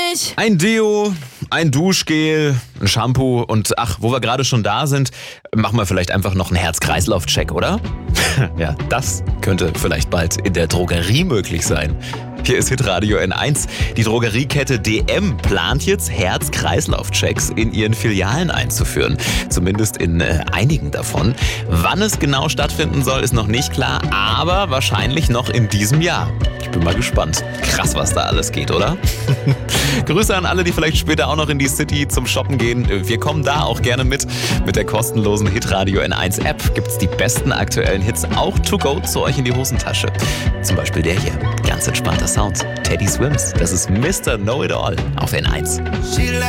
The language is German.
nicht. Ein Deo, ein Duschgel, ein Shampoo und wo wir gerade schon da sind, machen wir vielleicht einfach noch einen Herz-Kreislauf-Check, oder? Ja, das könnte vielleicht bald in der Drogerie möglich sein. Hier ist Hitradio N1. Die Drogeriekette DM plant jetzt Herz-Kreislauf-Checks in ihren Filialen einzuführen. Zumindest in einigen davon. Wann es genau stattfinden soll, ist noch nicht klar, aber wahrscheinlich noch in diesem Jahr. Ich bin mal gespannt. Krass, was da alles geht, oder? Grüße an alle, die vielleicht später auch noch in die City zum Shoppen gehen. Wir kommen da auch gerne mit. Mit der kostenlosen Hitradio N1 App gibt's die besten aktuellen Hits auch to go zu euch in die Hosentasche. Zum Beispiel der hier. Ganz entspannter Sound. Teddy Swims. Das ist Mr. Know-It-All auf N1.